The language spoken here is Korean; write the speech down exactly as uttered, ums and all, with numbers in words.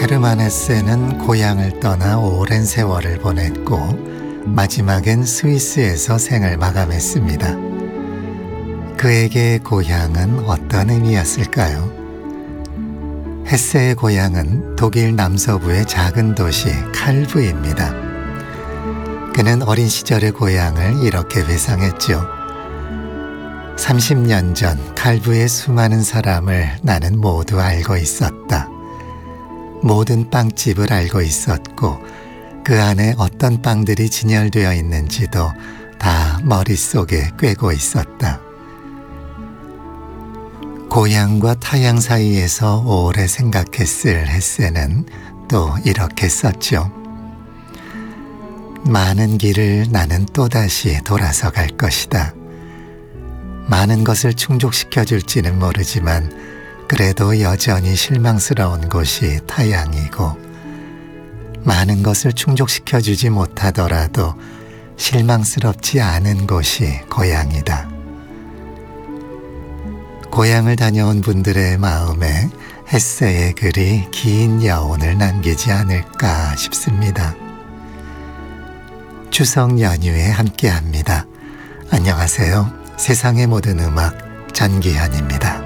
헤르만 헤세는 고향을 떠나 오랜 세월을 보냈고 마지막엔 스위스에서 생을 마감했습니다. 그에게 고향은 어떤 의미였을까요? 헤세의 고향은 독일 남서부의 작은 도시 칼브입니다. 그는 어린 시절의 고향을 이렇게 회상했죠. 삼십 년 전 칼브의 수많은 사람을 나는 모두 알고 있었다. 모든 빵집을 알고 있었고 그 안에 어떤 빵들이 진열되어 있는지도 다 머릿속에 꿰고 있었다. 고향과 타향 사이에서 오래 생각했을 헤세는 또 이렇게 썼죠. 많은 길을 나는 또다시 돌아서 갈 것이다. 많은 것을 충족시켜줄지는 모르지만 그래도 여전히 실망스러운 곳이 타향이고 많은 것을 충족시켜주지 못하더라도 실망스럽지 않은 곳이 고향이다. 고향을 다녀온 분들의 마음에 헤세의 글이 긴 여운을 남기지 않을까 싶습니다. 추석 연휴에 함께합니다. 안녕하세요. 세상의 모든 음악 전기현입니다.